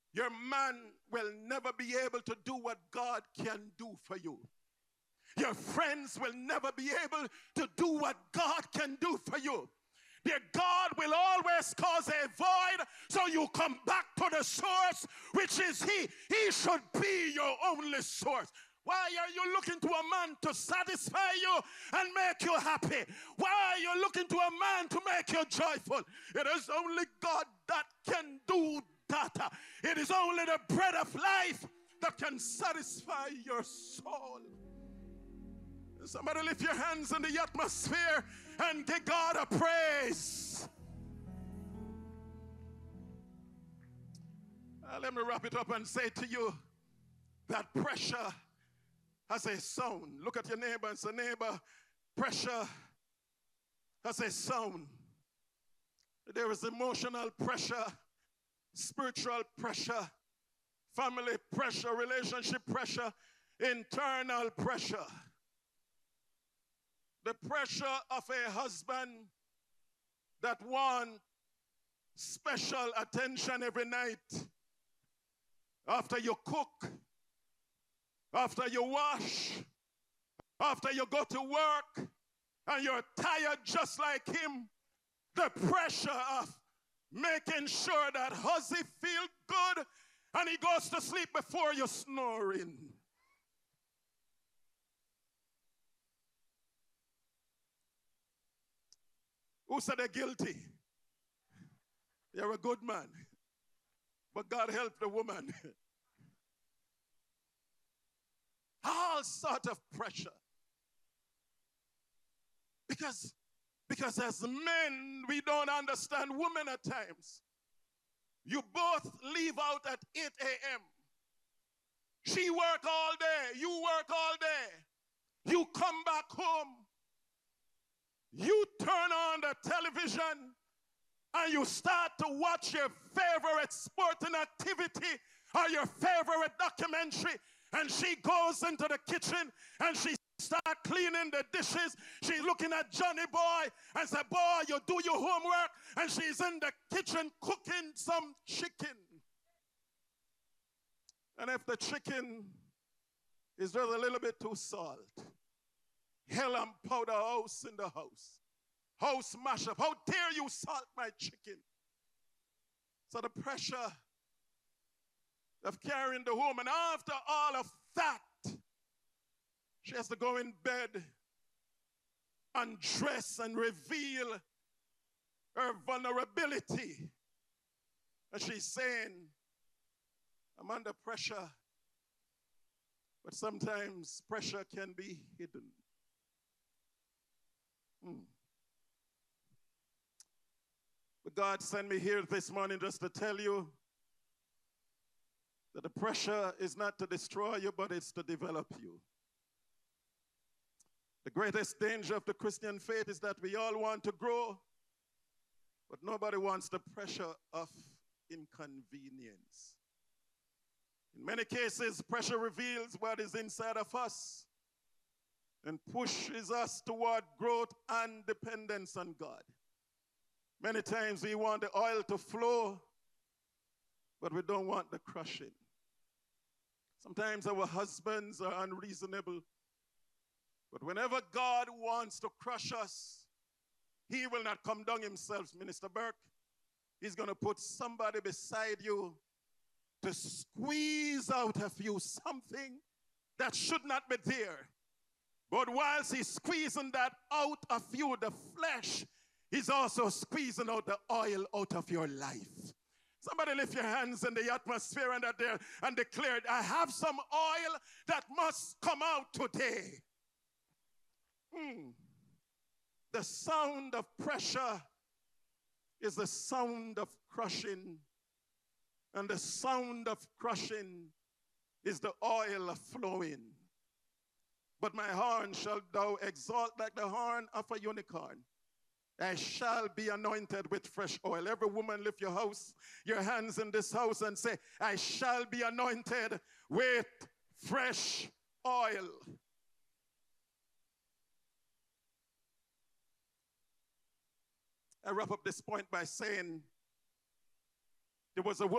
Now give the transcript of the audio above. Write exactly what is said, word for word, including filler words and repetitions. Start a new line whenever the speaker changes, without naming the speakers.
Your man will never be able to do what God can do for you. Your friends will never be able to do what God can do for you. Their God will always cause a void, so you come back to the source, which is He. He should be your only source. Why are you looking to a man to satisfy you and make you happy? Why are you looking to a man to make you joyful? It is only God that can do that. It is only the bread of life that can satisfy your soul. Somebody lift your hands in the atmosphere and give God a praise. Uh, let me wrap it up and say to you that pressure has a sound. Look at your neighbor and say, neighbor, pressure has a sound. There is emotional pressure, spiritual pressure, family pressure, relationship pressure, internal pressure. The pressure of a husband that wants special attention every night. After you cook, after you wash, after you go to work, and you're tired just like him, the pressure of making sure that huzzy feels good and he goes to sleep before you're snoring. Who said they're guilty? You're a good man. But God help the woman. All sort of pressure. Because, because as men, we don't understand women at times. You both leave out at eight a.m. She work all day. You work all day. You come back home. You turn on the television and you start to watch your favorite sporting activity or your favorite documentary, and she goes into the kitchen and she starts cleaning the dishes. She's looking at Johnny Boy and says, boy, you do your homework, and she's in the kitchen cooking some chicken. And if the chicken is just a little bit too salt, hell and powder house in the house. House mash up. How dare you salt my chicken? So the pressure of carrying the home, and after all of that, she has to go in bed, undress, and reveal her vulnerability. And she's saying, I'm under pressure, but sometimes pressure can be hidden. Hmm. But God sent me here this morning just to tell you that the pressure is not to destroy you, but it's to develop you. The greatest danger of the Christian faith is that we all want to grow, but nobody wants the pressure of inconvenience. In many cases, pressure reveals what is inside of us and pushes us toward growth and dependence on God. Many times we want the oil to flow, but we don't want the crushing. Sometimes our husbands are unreasonable, but whenever God wants to crush us, He will not come down Himself, Minister Burke. He's going to put somebody beside you to squeeze out of you something that should not be there. But whilst He's squeezing that out of you, the flesh, He's also squeezing out the oil out of your life. Somebody lift your hands in the atmosphere and, there and declare, I have some oil that must come out today. Hmm. The sound of pressure is the sound of crushing. And the sound of crushing is the oil flowing. But my horn shall thou exalt like the horn of a unicorn. I shall be anointed with fresh oil. Every woman lift your house, your hands in this house and say, I shall be anointed with fresh oil. I wrap up this point by saying there was a